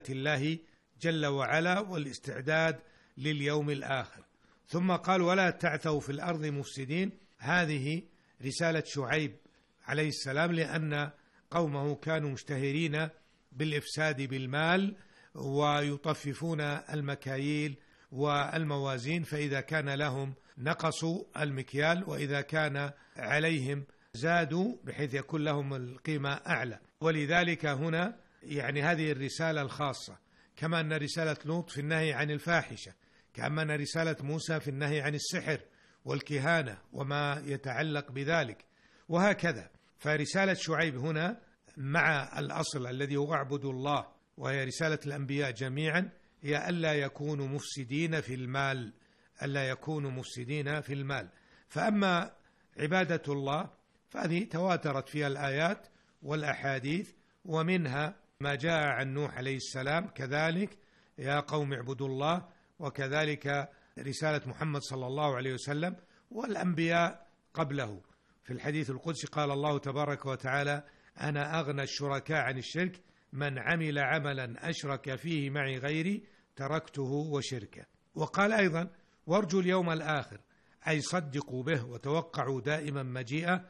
الله جل وعلا والاستعداد لليوم الآخر. ثم قال ولا تعثوا في الأرض مفسدين. هذه رسالة شعيب عليه السلام، لأن قومه كانوا مشتهرين بالإفساد بالمال ويطففون المكاييل والموازين، فإذا كان لهم نقصوا المكيال، وإذا كان عليهم زادوا بحيث يكون لهم القيمة أعلى. ولذلك هنا يعني هذه الرسالة الخاصة، كما أن رسالة لوط في النهي عن الفاحشة، كما أن رسالة موسى في النهي عن السحر والكهانة وما يتعلق بذلك، وهكذا. فرسالة شعيب هنا مع الأصل الذي هو اعبدوا الله، وهي رسالة الأنبياء جميعا، هي ألا يكونوا مفسدين في المال، ألا يكونوا مفسدين في المال. فأما عبادة الله فهذه تواترت فيها الآيات والأحاديث، ومنها ما جاء عن نوح عليه السلام كذلك يا قوم اعبدوا الله، وكذلك رسالة محمد صلى الله عليه وسلم والأنبياء قبله. في الحديث القدسي قال الله تبارك وتعالى أنا أغنى الشركاء عن الشرك من عمل عملا أشرك فيه معي غيري تركته وشركه. وقال أيضا وارجوا اليوم الآخر، أي صدقوا به وتوقعوا دائما مجيئه،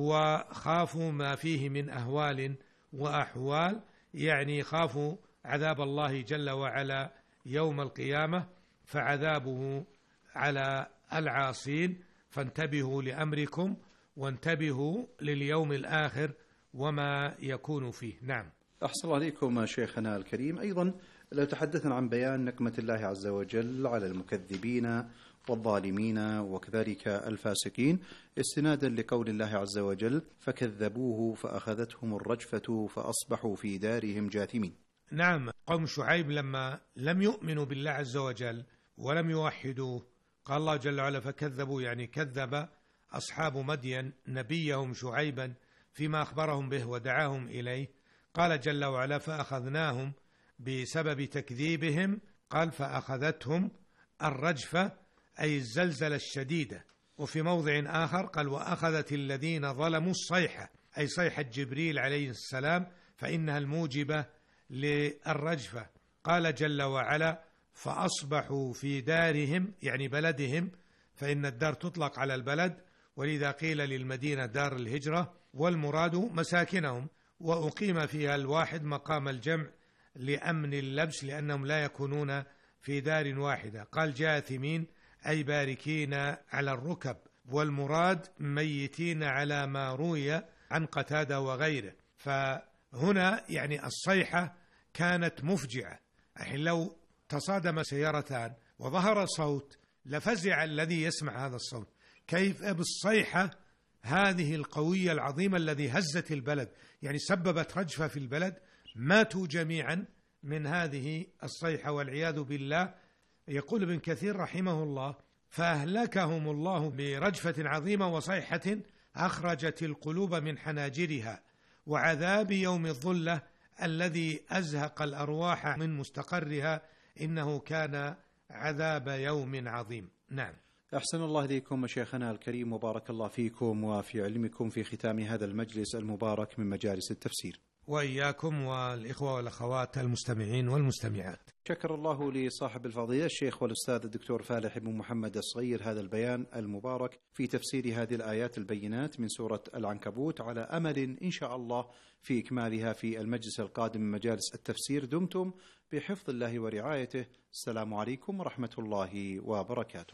وخافوا ما فيه من أهوال وأحوال، يعني خافوا عذاب الله جل وعلا يوم القيامة، فعذابه على العاصين، فانتبهوا لأمركم وانتبهوا لليوم الآخر وما يكون فيه. نعم. أحسن الله عليكم شيخنا الكريم. أيضا لو تحدثنا عن بيان نقمة الله عز وجل على المكذبين والظالمين وكذلك الفاسقين، استنادا لقول الله عز وجل فكذبوه فأخذتهم الرجفة فأصبحوا في دارهم جاثمين. نعم، قوم شعيب لما لم يؤمنوا بالله عز وجل ولم يوحدوه، قال الله جل وعلا فكذبوا، يعني كذب أصحاب مدين نبيهم شعيبا فيما أخبرهم به ودعاهم إليه. قال جل وعلا فأخذناهم بسبب تكذيبهم، قال فأخذتهم الرجفة أي الزلزلة الشديدة. وفي موضع آخر قال وأخذت الذين ظلموا الصيحة، أي صيحة جبريل عليه السلام، فإنها الموجبة للرجفة. قال جل وعلا فأصبحوا في دارهم، يعني بلدهم، فإن الدار تطلق على البلد، ولذا قيل للمدينة دار الهجرة، والمراد مساكنهم، وأقيم فيها الواحد مقام الجمع لأمن اللبس، لأنهم لا يكونون في دار واحدة. قال جاثمين أي باركين على الركب، والمراد ميتين على ما روي عن قتادة وغيره. فهنا يعني الصيحة كانت مفجعة، لو تصادم سيارتان وظهر صوت لفزع الذي يسمع هذا الصوت، كيف بالصيحة هذه القوية العظيمة الذي هزت البلد، يعني سببت رجفة في البلد، ماتوا جميعا من هذه الصيحة والعياذ بالله. يقول ابن كثير رحمه الله فأهلكهم الله برجفة عظيمة وصيحة أخرجت القلوب من حناجرها، وعذاب يوم الظلة الذي أزهق الأرواح من مستقرها، إنه كان عذاب يوم عظيم. نعم. أحسن الله إليكم شيخنا الكريم، وبارك الله فيكم وفي علمكم في ختام هذا المجلس المبارك من مجالس التفسير. وإياكم والإخوة والأخوات المستمعين والمستمعات. شكر الله لصاحب الفضيلة الشيخ والأستاذ الدكتور فالح بن محمد الصغير هذا البيان المبارك في تفسير هذه الآيات البينات من سورة العنكبوت، على أمل إن شاء الله في إكمالها في المجلس القادم من مجالس التفسير. دمتم بحفظ الله ورعايته. السلام عليكم ورحمة الله وبركاته.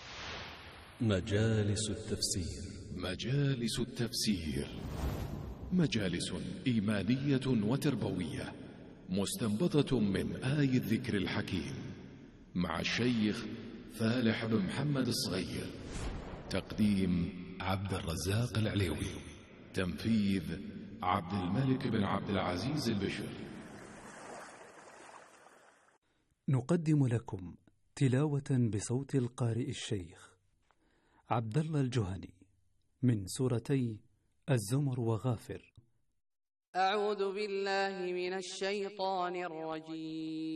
مجالس التفسير. مجالس التفسير مجالس إيمانية وتربوية مستنبطة من آي الذكر الحكيم، مع الشيخ فالح بن محمد الصغير. تقديم عبد الرزاق العليوي. تنفيذ عبد الملك بن عبد العزيز البشر. نقدم لكم تلاوة بصوت القارئ الشيخ عبد الله الجهني من سورتي الزمر وغافر. أعوذ بالله من الشيطان الرجيم.